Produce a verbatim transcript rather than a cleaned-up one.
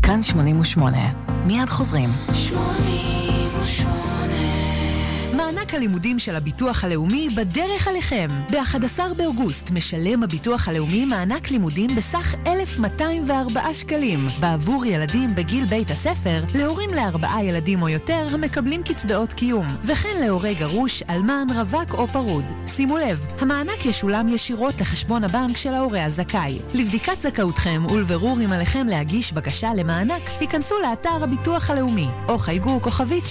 כאן שמונים ושמונה. מיד חוזרים. שמונים ושמונה. מענק הלימודים של הביטוח הלאומי בדרך עליכם. ב-אחד עשר באוגוסט משלם הביטוח הלאומי מענק לימודים בסך אלף מאתיים וארבעה שקלים בעבור ילדים בגיל בית הספר, להורים לארבעה ילדים או יותר המקבלים קצבאות קיום, וכן להורי גרוש, אלמן, רווק או פרוד. שימו לב, המענק ישולם ישירות לחשבון הבנק של ההורה הזכאי. לבדיקת זכאותכם ולבירור אם עליכם להגיש בקשה למענק, היכנסו לאתר הביטוח הלאומי או חייגו כוכבית